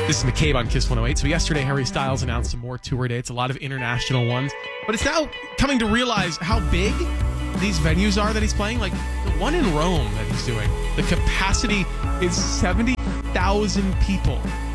This is McCabe on Kiss 108. So yesterday, Harry Styles announced some more tour dates, a lot of international ones. But it's now coming to realize how big these venues are that he's playing. Like the one in Rome that he's doing, the capacity is 70,000 people.